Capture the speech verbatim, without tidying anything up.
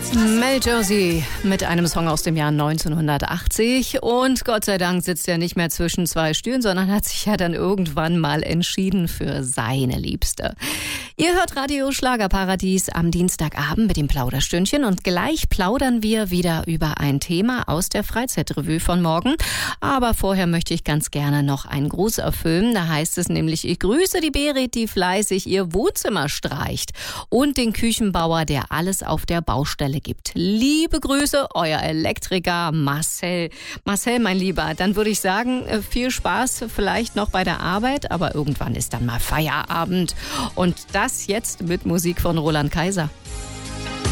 Mel Josie mit einem Song aus dem Jahr neunzehnhundertachtzig und Gott sei Dank sitzt er nicht mehr zwischen zwei Stühlen, sondern hat sich ja dann irgendwann mal entschieden für seine Liebste. Ihr hört Radio Schlagerparadies am Dienstagabend mit dem Plauderstündchen und gleich plaudern wir wieder über ein Thema aus der Freizeitrevue von morgen. Aber vorher möchte ich ganz gerne noch einen Gruß erfüllen. Da heißt es nämlich, ich grüße die Berit, die fleißig ihr Wohnzimmer streicht und den Küchenbauer, der alles auf der Baustelle gibt. Liebe Grüße, euer Elektriker Marcel. Marcel, mein Lieber, dann würde ich sagen, viel Spaß vielleicht noch bei der Arbeit, aber irgendwann ist dann mal Feierabend. Und das jetzt mit Musik von Roland Kaiser.